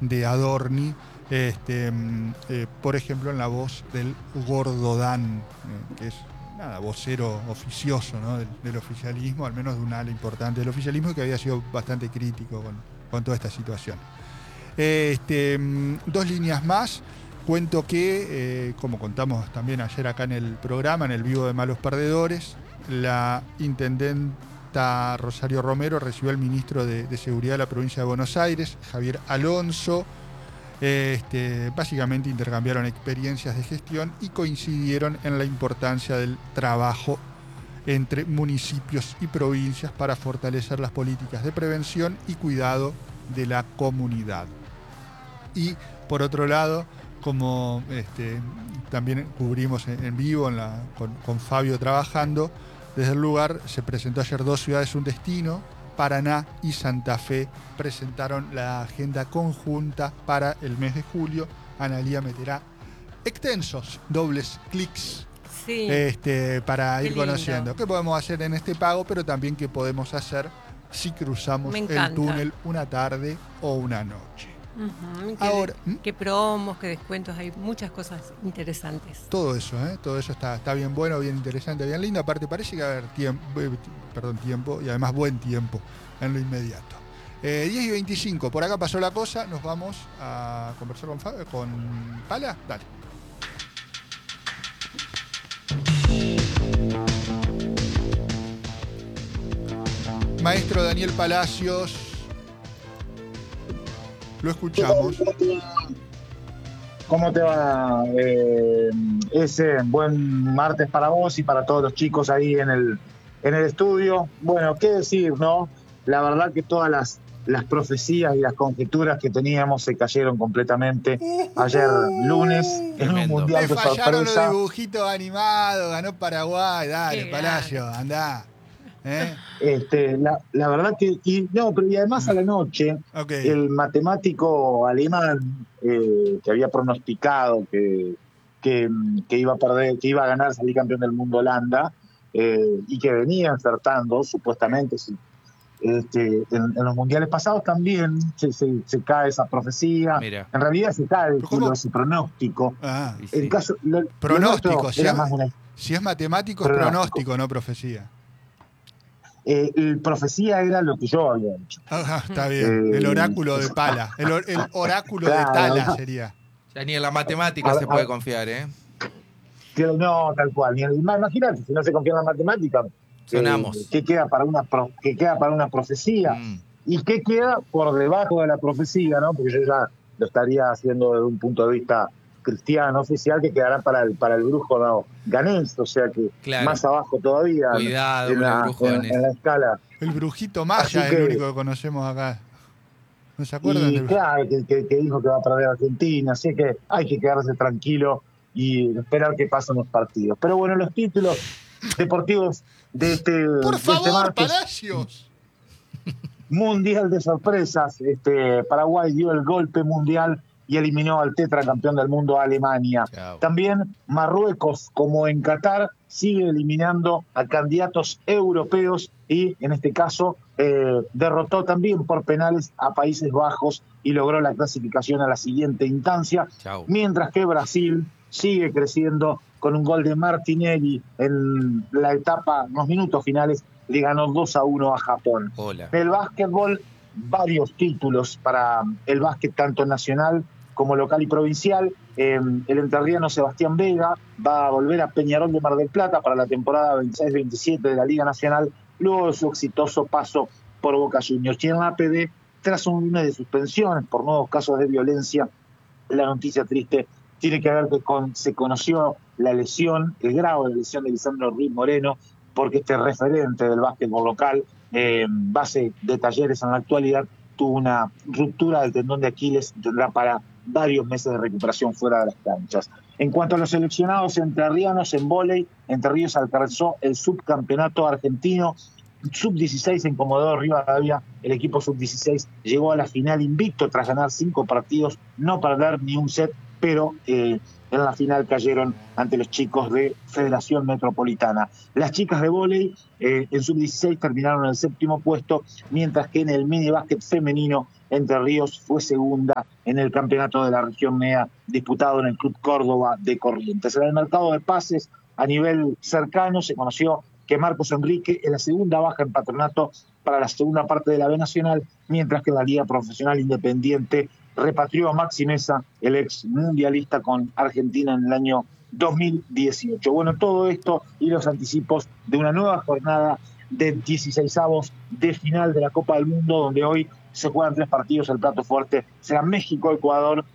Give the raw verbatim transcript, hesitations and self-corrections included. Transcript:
de Adorni, este, eh, por ejemplo, en la voz del Gordo Dan, eh, que es nada, vocero oficioso, ¿no? del, del oficialismo, al menos de un ala importante del oficialismo, que había sido bastante crítico con, con toda esta situación. Este, dos líneas más. Cuento que, eh, como contamos también ayer acá en el programa, en el vivo de Malos Perdedores, la intendenta Rosario Romero recibió al ministro de, de Seguridad de la provincia de Buenos Aires, Javier Alonso. Este, básicamente intercambiaron experiencias de gestión y coincidieron en la importancia del trabajo entre municipios y provincias para fortalecer las políticas de prevención y cuidado de la comunidad. Y por otro lado, como este, también cubrimos en, en vivo en la, con, con Fabio trabajando, desde el lugar se presentó ayer Dos Ciudades, Un Destino. Paraná y Santa Fe presentaron la agenda conjunta para el mes de julio. Analía meterá extensos dobles clics sí. este, para qué ir lindo. Conociendo qué podemos hacer en este pago, pero también qué podemos hacer si cruzamos el túnel una tarde o una noche. Uh-huh. ¿Qué, Ahora, ¿hmm? qué promos, qué descuentos, hay muchas cosas interesantes. Todo eso, ¿eh? Todo eso está, está bien bueno, bien interesante, bien lindo. Aparte parece que va a haber tiempo, perdón, tiempo y además buen tiempo en lo inmediato. Eh, diez y veinticinco, por acá pasó la cosa, nos vamos a conversar con, Fabio, con Pala. Dale. Maestro Daniel Palacios, lo escuchamos. ¿Cómo te va? Eh, ese buen martes para vos y para todos los chicos ahí en el, en el estudio. Bueno, qué decir, ¿no? La verdad que todas las, las profecías y las conjeturas que teníamos se cayeron completamente ayer lunes en un mundial de sorpresa. Me fallaron los dibujitos animados, ganó Paraguay, dale, Palacio, andá. ¿Eh? Este, la, la verdad que y, no, pero y además a la noche okay. el matemático alemán eh, que había pronosticado que, que, que iba a perder, que iba a ganar, salir campeón del mundo Holanda eh, y que venía acertando supuestamente sí, este, en, en los mundiales pasados también se, se, se cae esa profecía. Mira. En realidad se cae ese pronóstico. Ah, el sí. caso, lo, pronóstico, lo si, era es, más una, si es matemático pronóstico. Es pronóstico, no profecía. Eh, el profecía era lo que yo había hecho. Ajá, está bien. Eh, el oráculo de Pala. El, or, el oráculo claro, de Tala no. sería. Ya ni en la matemática a, se a, puede a, confiar, ¿eh? Que, no, tal cual. Ni en, imagínate, si no se confía en la matemática, sonamos. Eh, ¿qué queda para una pro, qué queda para una profecía? Mm. ¿Y qué queda por debajo de la profecía, no? Porque yo ya lo estaría haciendo desde un punto de vista cristiano oficial, que quedará para el para el brujo no, ganés, o sea que claro. más abajo todavía. Cuidado en, la, el brujo en, en la escala. El brujito maya es el único que conocemos acá. ¿No se acuerdan? Y del... claro, que, que, que dijo que va a perder Argentina, así que hay que quedarse tranquilo y esperar que pasen los partidos. Pero bueno, los títulos deportivos de este Por de favor, este martes, Palacios. Mundial de sorpresas. Este, Paraguay dio el golpe mundial y eliminó al tetracampeón del mundo Alemania. Chao. También Marruecos, como en Qatar, sigue eliminando a candidatos europeos y, en este caso, eh, derrotó también por penales a Países Bajos y logró la clasificación a la siguiente instancia. Chao. Mientras que Brasil sigue creciendo con un gol de Martinelli en la etapa, en los minutos finales, le ganó dos a uno a Japón. Hola. El básquetbol, varios títulos para el básquet tanto nacional como local y provincial. Eh, el entrerriano Sebastián Vega va a volver a Peñarol de Mar del Plata para la temporada veintiséis veintisiete de la Liga Nacional, luego de su exitoso paso por Boca Juniors. Y en la A P D, tras un mes de suspensiones por nuevos casos de violencia, la noticia triste tiene que ver que con, se conoció la lesión, el grado de lesión de Lisandro Ruiz Moreno, porque este referente del básquetbol local, eh, base de Talleres en la actualidad, tuvo una ruptura del tendón de Aquiles y tendrá para varios meses de recuperación fuera de las canchas. En cuanto a los seleccionados entrerrianos en vóley, Entre Ríos alcanzó el subcampeonato argentino, sub dieciséis en Comodoro Rivadavia. El equipo sub dieciséis llegó a la final invicto tras ganar cinco partidos, no perder ni un set, pero eh, en la final cayeron ante los chicos de Federación Metropolitana. Las chicas de vóley eh, en sub dieciséis terminaron en el séptimo puesto, mientras que en el mini básquet femenino Entre Ríos fue segunda en el campeonato de la región M E A disputado en el Club Córdoba de Corrientes. En el mercado de pases a nivel cercano se conoció que Marcos Enrique es la segunda baja en Patronato para la segunda parte de la B Nacional, mientras que en la Liga Profesional Independiente repatrió a Maxi Mesa, el ex mundialista con Argentina en el año dos mil dieciocho. Bueno, todo esto y los anticipos de una nueva jornada de dieciseisavos de final de la Copa del Mundo, donde hoy se juegan tres partidos. El plato fuerte será México-Ecuador